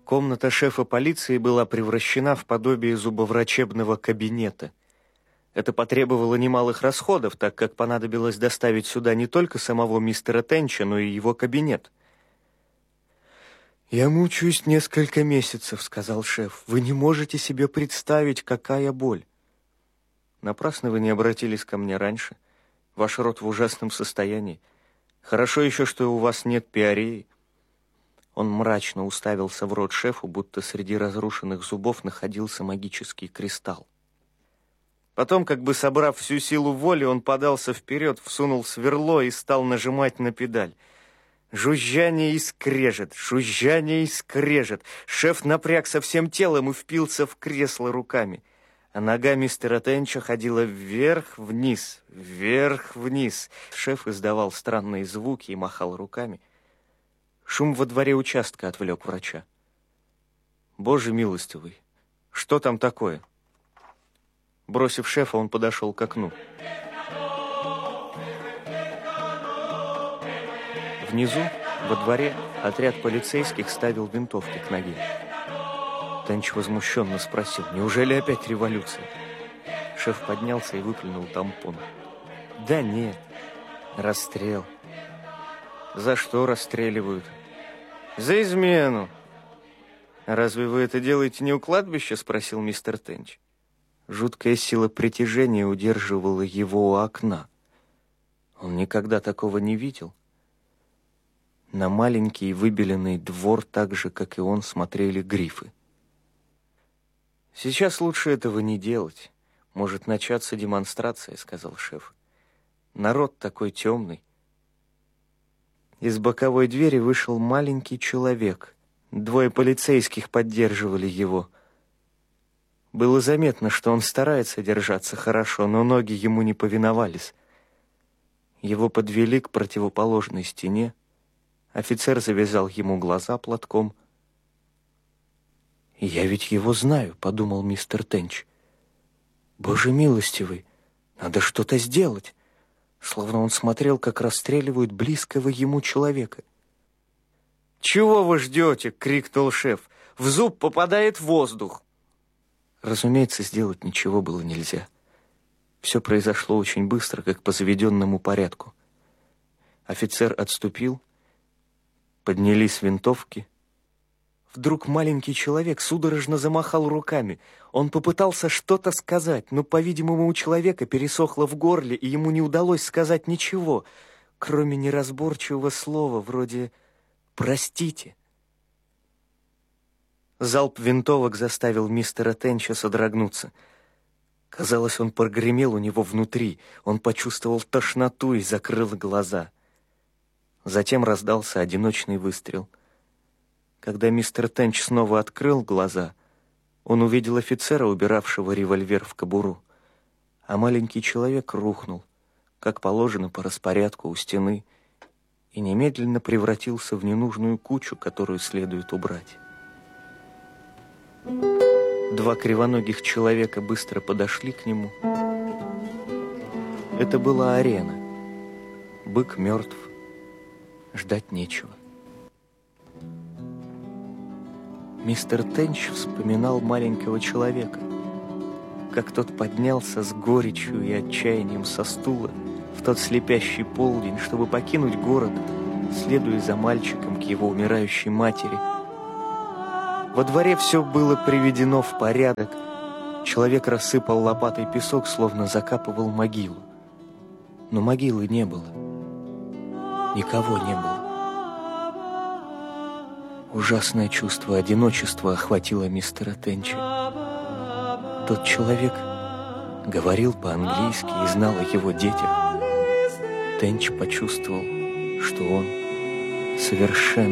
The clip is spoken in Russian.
Комната шефа полиции была превращена в подобие зубоврачебного кабинета. Это потребовало немалых расходов, так как понадобилось доставить сюда не только самого мистера Тенча, но и его кабинет. «Я мучаюсь несколько месяцев», — сказал шеф. «Вы не можете себе представить, какая боль». «Напрасно вы не обратились ко мне раньше. Ваш рот в ужасном состоянии. Хорошо еще, что у вас нет пиореи». Он мрачно уставился в рот шефу, будто среди разрушенных зубов находился магический кристалл. Потом, как бы собрав всю силу воли, он подался вперед, всунул сверло и стал нажимать на педаль. Жужжание и скрежет, жужжание и скрежет. Шеф напрягся всем телом и впился в кресло руками. А нога мистера Тенча ходила вверх-вниз, вверх-вниз. Шеф издавал странные звуки и махал руками. Шум во дворе участка отвлек врача. «Боже милостивый, что там такое?» Бросив шефа, он подошел к окну. Внизу, во дворе, отряд полицейских ставил винтовки к ноге. Тенч возмущенно спросил: «Неужели опять революция?» Шеф поднялся и выплюнул тампон. «Да нет, расстрел». «За что расстреливают?» «За измену». «Разве вы это делаете не у кладбища?» — спросил мистер Тенч. Жуткая сила притяжения удерживала его у окна. Он никогда такого не видел. На маленький выбеленный двор, так же, как и он, смотрели грифы. «Сейчас лучше этого не делать. Может начаться демонстрация», — сказал шеф. «Народ такой темный». Из боковой двери вышел маленький человек. Двое полицейских поддерживали его. Было заметно, что он старается держаться хорошо, но ноги ему не повиновались. Его подвели к противоположной стене. Офицер завязал ему глаза платком. «Я ведь его знаю», — подумал мистер Тенч. «Боже милостивый, надо что-то сделать». Словно он смотрел, как расстреливают близкого ему человека. «Чего вы ждете?» — крикнул шеф. «В зуб попадает воздух». Разумеется, сделать ничего было нельзя. Все произошло очень быстро, как по заведенному порядку. Офицер отступил, поднялись винтовки. Вдруг маленький человек судорожно замахал руками. Он попытался что-то сказать, но, по-видимому, у человека пересохло в горле, и ему не удалось сказать ничего, кроме неразборчивого слова, вроде «простите». Залп винтовок заставил мистера Тенча содрогнуться. Казалось, он прогремел у него внутри. Он почувствовал тошноту и закрыл глаза. Затем раздался одиночный выстрел. Когда мистер Тенч снова открыл глаза, он увидел офицера, убиравшего револьвер в кобуру. А маленький человек рухнул, как положено по распорядку у стены, и немедленно превратился в ненужную кучу, которую следует убрать. Два кривоногих человека быстро подошли к нему. Это была арена. Бык мертв. Ждать нечего. Мистер Тенч вспоминал маленького человека, как тот поднялся с горечью и отчаянием со стула в тот слепящий полдень, чтобы покинуть город, следуя за мальчиком к его умирающей матери. Во дворе все было приведено в порядок. Человек рассыпал лопатой песок, словно закапывал могилу. Но могилы не было. Никого не было. Ужасное чувство одиночества охватило мистера Тенча. Тот человек говорил по-английски и знал о его детях. Тенч почувствовал, что он совершенно